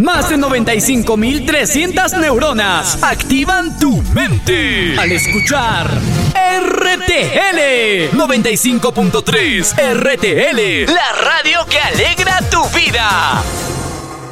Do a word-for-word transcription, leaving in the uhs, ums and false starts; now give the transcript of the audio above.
Más de noventa y cinco mil trescientas neuronas activan tu mente al escuchar R T L noventa y cinco punto tres. R T L, la radio que alegra tu vida.